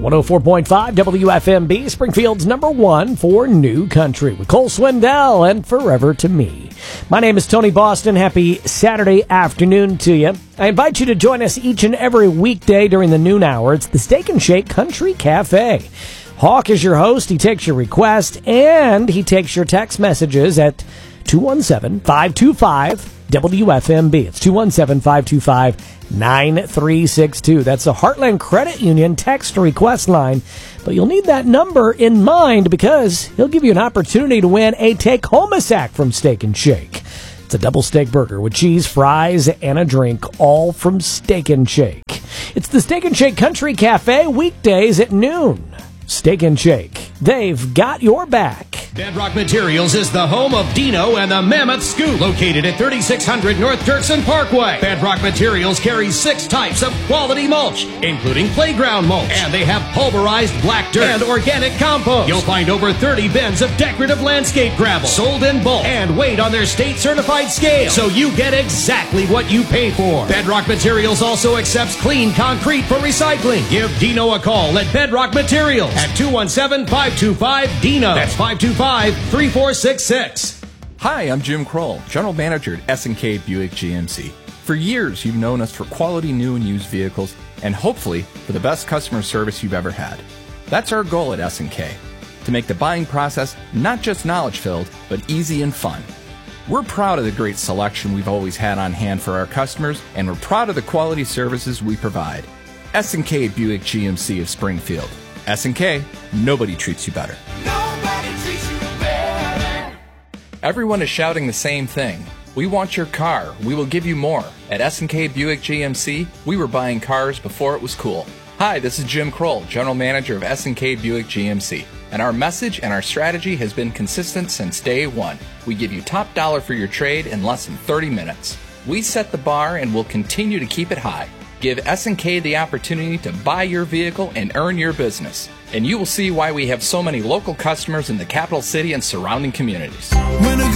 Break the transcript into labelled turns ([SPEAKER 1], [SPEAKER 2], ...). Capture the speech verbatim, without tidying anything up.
[SPEAKER 1] one oh four point five W F M B, Springfield's number one for New Country, with Cole Swindell and Forever to Me. My name is Tony Boston. Happy Saturday afternoon to you. I invite you to join us each and every weekday during the noon hour. It's the Steak and Shake Country Cafe. Hawk is your host. He takes your request, and he takes your text messages at two one seven, five two five, W F M B. It's two one seven, five two five, nine three six two. That's the Heartland Credit Union text request line. But you'll need that number in mind because he'll give you an opportunity to win a take-home-a-sack from Steak and Shake. It's a double steak burger with cheese, fries, and a drink, all from Steak and Shake. It's the Steak and Shake Country Cafe, weekdays at noon. Steak and Shake. They've got your back.
[SPEAKER 2] Bedrock Materials is the home of Dino and the Mammoth Scoop, located at thirty-six hundred North Dirksen Parkway. Bedrock Materials carries six types of quality mulch, including playground mulch, and they have pulverized black dirt and organic compost. You'll find over thirty bins of decorative landscape gravel, sold in bulk and weighed on their state-certified scale, so you get exactly what you pay for. Bedrock Materials also accepts clean concrete for recycling. Give Dino a call at Bedrock Materials at two one seven, five two five, D I N O. That's five two five, three four six six.
[SPEAKER 3] Hi, I'm Jim Kroll, General Manager at S and K Buick G M C. For years, you've known us for quality new and used vehicles, and hopefully for the best customer service you've ever had. That's our goal at S and K, to make the buying process not just knowledge-filled, but easy and fun. We're proud of the great selection we've always had on hand for our customers, and we're proud of the quality services we provide. S and K Buick G M C of Springfield. S and K, nobody treats you better.
[SPEAKER 4] Nobody treats you better.
[SPEAKER 3] Everyone is shouting the same thing. We want your car. We will give you more. At S and K Buick G M C, we were buying cars before it was cool. Hi, this is Jim Kroll, General Manager of S and K Buick G M C. And our message and our strategy has been consistent since day one. We give you top dollar for your trade in less than thirty minutes. We set the bar and will continue to keep it high. Give S and K the opportunity to buy your vehicle and earn your business. And you will see why we have so many local customers in the capital city and surrounding communities.